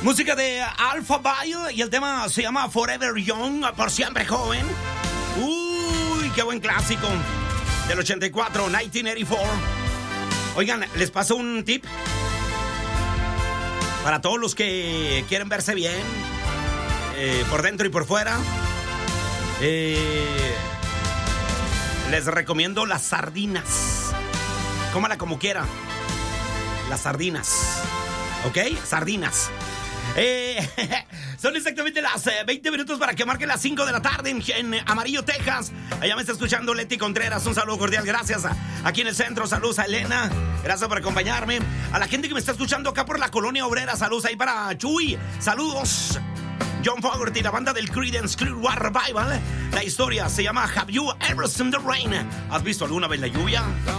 Música de Alphaville y el tema se llama Forever Young, por siempre joven. Uy, qué buen clásico del 84, 1984. Oigan, les paso un tip para todos los que quieren verse bien, por dentro y por fuera. Les recomiendo las sardinas. Cómala como quiera. Las sardinas. ¿Ok? Sardinas. Son exactamente las 20 minutos para que marquen las 5 de la tarde en Amarillo, Texas. Allá me está escuchando Leti Contreras. Un saludo cordial, gracias. Aquí en el centro, saludos a Elena. Gracias por acompañarme. A la gente que me está escuchando acá por la Colonia Obrera, saludos ahí para Chuy. Saludos. John Fogerty, la banda del Creedence Clearwater Revival. La historia se llama Have You Ever Seen the Rain? ¿Has visto alguna vez la lluvia?